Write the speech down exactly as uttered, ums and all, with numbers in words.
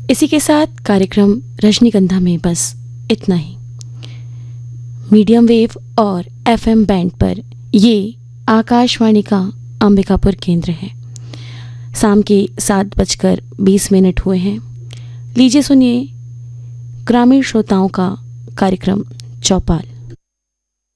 इसी के साथ कार्यक्रम रजनीगंधा में बस इतना ही। मीडियम वेव और एफएम बैंड पर ये आकाशवाणी का अंबिकापुर केंद्र है। शाम के सात बजकर बीस मिनट हुए हैं। लीजिए सुनिए ग्रामीण श्रोताओं का कार्यक्रम चौपाल।